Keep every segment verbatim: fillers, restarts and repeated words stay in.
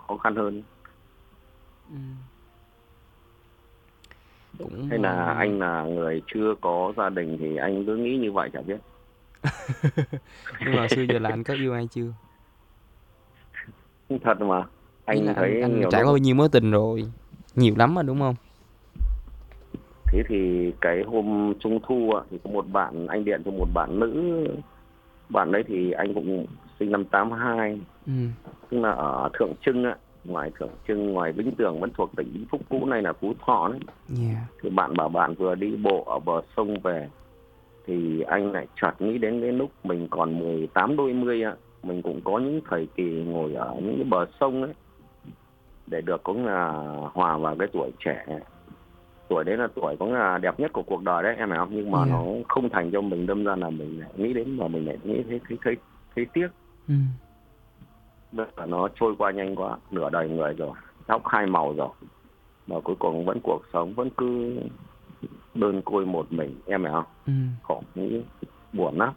khó khăn hơn. Ừ. Cũng Hay là uh... anh là người chưa có gia đình thì anh cứ nghĩ như vậy chả biết. Nhưng mà xưa giờ là anh có yêu ai chưa? Thật mà, Ý là anh thấy anh anh nhiều trải qua bao lúc. nhiêu mối tình rồi? Nhiều lắm mà đúng không? Thế thì cái hôm trung thu á, thì có một bạn anh điện cho một bạn nữ. Bạn đấy thì anh cũng sinh năm tám hai, Ừ. tức là ở Thượng Trưng á, ngoài Thượng Trưng, ngoài Vĩnh Tường, vẫn thuộc tỉnh Vĩnh Phúc cũ này là Phú Thọ đấy. Yeah. Thì bạn bảo bạn vừa đi bộ ở bờ sông về, thì anh lại chợt nghĩ đến cái lúc mình còn mười tám đôi mươi ạ, mình cũng có những thời kỳ ngồi ở những cái bờ sông ấy, để được cũng là hòa vào cái tuổi trẻ. Tuổi đấy là tuổi cũng là đẹp nhất của cuộc đời đấy em hiểu không, nhưng mà Yeah. nó không thành cho mình, đâm ra là mình lại nghĩ đến mà mình lại nghĩ thấy thấy thấy, thấy tiếc. Ừ. Tức là nó trôi qua nhanh quá, nửa đời người rồi, tóc hai màu rồi, mà cuối cùng vẫn cuộc sống vẫn cứ đơn côi một mình, em hiểu không? Ừ. Khổ, nghĩ buồn lắm.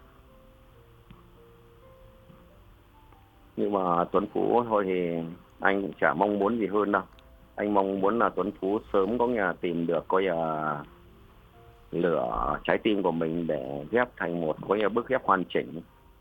Nhưng mà Tuấn Phú thôi thì anh cũng chả mong muốn gì hơn đâu. Anh mong muốn là Tuấn Phú sớm có nhà tìm được coi là lửa trái tim của mình để ghép thành một coi như bức ghép hoàn chỉnh,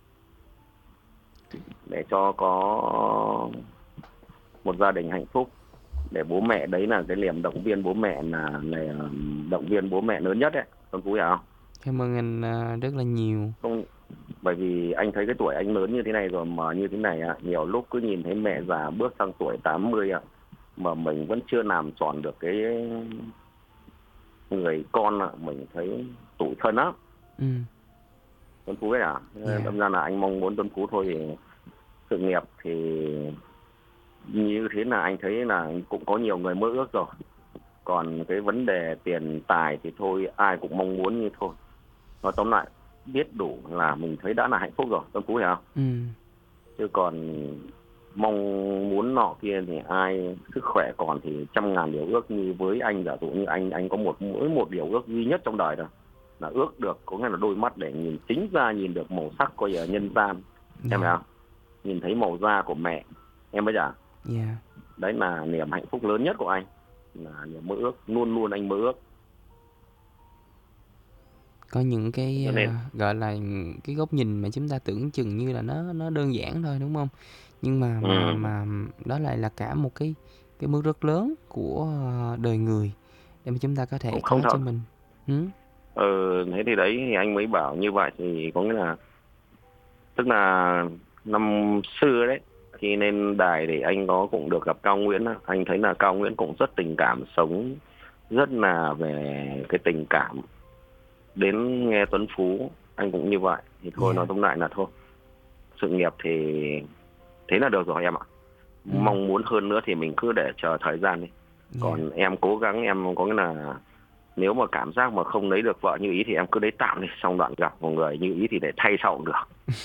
để cho có một gia đình hạnh phúc, để bố mẹ, đấy là cái niềm động viên bố mẹ, là, là động viên bố mẹ lớn nhất đấy, Tuấn Phú hiểu không? Cảm ơn anh uh, rất là nhiều. Không, bởi vì anh thấy cái tuổi anh lớn như thế này rồi mà như thế này ạ, nhiều lúc cứ nhìn thấy mẹ già bước sang tuổi tám mươi ạ, mà mình vẫn chưa làm tròn được cái người con ạ, mình thấy tủi thân lắm. Ừ. Tuấn Phú ấy à, Yeah. đâm ra là anh mong muốn Tuấn Phú thôi thì sự nghiệp thì như thế là anh thấy là cũng có nhiều người mơ ước rồi. Còn cái vấn đề tiền tài thì thôi, ai cũng mong muốn như thôi. Nói tóm lại, biết đủ là mình thấy đã là hạnh phúc rồi, Tuấn Phú hiểu không? Ừ. Chứ còn mong muốn nọ kia thì ai, sức khỏe còn thì trăm ngàn điều ước. Như với anh, giả dụ như anh anh có một mỗi một điều ước duy nhất trong đời thôi, là ước được có nghĩa là đôi mắt để nhìn chính ra, nhìn được màu sắc coi ở nhân gian, em thấy Yeah. không? Nhìn thấy màu da của mẹ, em bây giờ Yeah. đấy là niềm hạnh phúc lớn nhất của anh, là niềm mơ ước, luôn luôn anh mơ ước. Có những cái Cho nên uh, gọi là cái góc nhìn mà chúng ta tưởng chừng như là nó nó đơn giản thôi đúng không? Nhưng mà mà ừ, mà đó lại là cả một cái cái bước rất lớn của uh, đời người để mà chúng ta có thể cũng không có thật. cho mình. Ừ. ờ Thế thì đấy thì anh mới bảo như vậy, thì có nghĩa là, tức là năm xưa đấy, khi lên đài thì anh có cũng được gặp Cao Nguyễn á. Anh thấy là Cao Nguyễn cũng rất tình cảm, sống rất là về cái tình cảm. Đến nghe Tuấn Phú anh cũng như vậy, thì thôi nói Yeah. tóm lại là thôi, sự nghiệp thì thế là được rồi em ạ. Ừ. Mong muốn hơn nữa thì mình cứ để chờ thời gian đi. Yeah. Còn em cố gắng, em có nghĩa là nếu mà cảm giác mà không lấy được vợ như ý thì em cứ lấy tạm đi, xong đoạn gặp một người như ý thì để thay sau cũng được.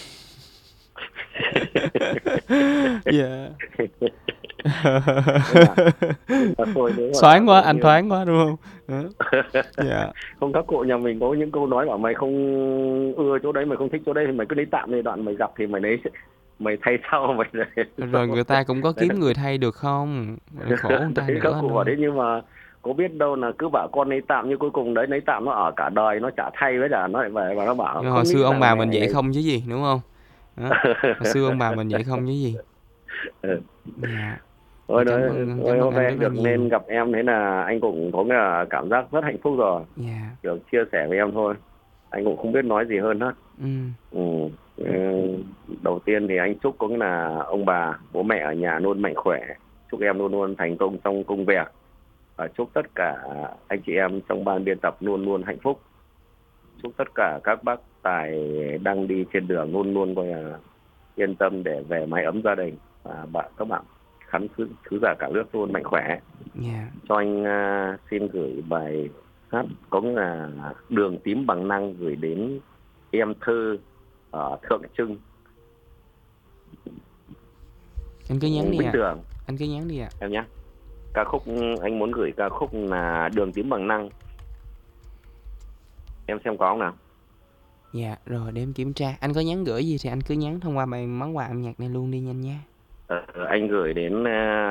Yeah. Thế là, thế là thôi, nếu mà Thoáng quá, nếu anh như thoáng quá đúng không? Hả? Dạ. không, các cụ nhà mình có những câu nói bảo mày không ưa chỗ đấy, mày không thích chỗ đấy thì mày cứ lấy tạm đi, đoạn mày gặp thì mày lấy, mày thay sau mày để Rồi người ta cũng có đấy là, kiếm người thay được không? Rồi khổ người ta đấy nữa các anh cụ bảo ơi. đấy. Nhưng mà có biết đâu là cứ bảo con lấy tạm, nhưng cuối cùng đấy lấy tạm nó ở cả đời nó chả thay, với cả nó lại về và nó bảo Nhưng mà hồi không xưa nghĩ ông rằng bà mình mẹ vậy ngày. không chứ gì, đúng không? Đó. Hồi xưa ông bà mình vậy không chứ gì. Ừ. Dạ. Thì Thôi cảm đấy, ơn thôi cảm ơn hôm anh nay rất anh là được nhiều. nên gặp em, thế là anh cũng có là cảm giác rất hạnh phúc rồi, Dạ. được chia sẻ với em thôi. Anh cũng không biết nói gì hơn hết. Ừ. Ừ. Ừ. Đầu tiên thì anh chúc có nghĩa là ông bà bố mẹ ở nhà luôn mạnh khỏe, chúc em luôn luôn thành công trong công việc, và chúc tất cả anh chị em trong ban biên tập luôn luôn hạnh phúc. Chúc tất cả các bác tài đang đi trên đường luôn luôn coi là yên tâm để về mái ấm gia đình, và bạn các bạn khán thứ, thứ giả cả nước luôn mạnh khỏe. Dạ. Cho anh uh, xin gửi bài hát có nghĩa là Đường Tím Bằng Năng, gửi đến em Thơ ở Thượng Trưng, Anh cứ nhắn đi Vĩnh ạ. À. Tường, Anh cứ nhắn đi ạ. À. em nhé. Ca khúc anh muốn gửi ca khúc là Đường Tím Bằng Năng, em xem có không nào. Dạ, rồi để em kiểm tra. Anh có nhắn gửi gì thì anh cứ nhắn thông qua bài món quà âm nhạc này luôn đi nhanh nha. ờ, anh gửi đến uh,